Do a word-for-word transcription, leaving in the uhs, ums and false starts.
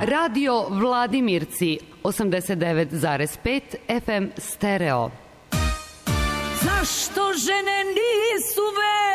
Radio Vladimirci osamdeset devet zarez pet F M stereo. Zašto žene nisu ve